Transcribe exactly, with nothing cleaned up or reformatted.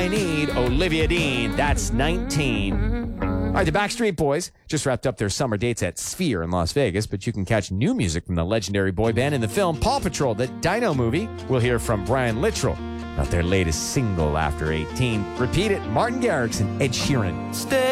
I Need, Olivia Dean. That's nineteen. All right, the Backstreet Boys just wrapped up their summer dates at Sphere in Las Vegas, but you can catch new music from the legendary boy band in the film Paw Patrol, the Dino movie. We'll hear from Brian Littrell about their latest single after eighteen. Repeat it, Martin Garrix and Ed Sheeran. Stay